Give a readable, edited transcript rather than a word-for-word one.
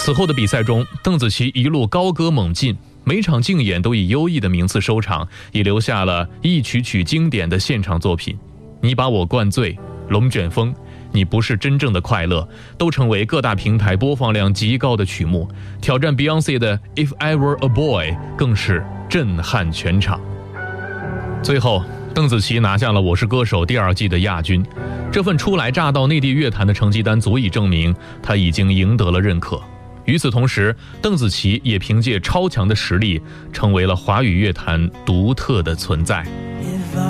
此后的比赛中，邓紫棋一路高歌猛进，每场竞演都以优异的名次收场，也留下了一曲曲经典的现场作品。你把我灌醉、龙卷风、你不是真正的快乐都成为各大平台播放量极高的曲目，挑战 Beyoncé 的 If I Were a Boy 更是震撼全场。最后，邓紫棋拿下了《我是歌手》第2季的亚军，这份初来乍到内地乐坛的成绩单足以证明她已经赢得了认可。与此同时，邓紫棋也凭借超强的实力成为了华语乐坛独特的存在。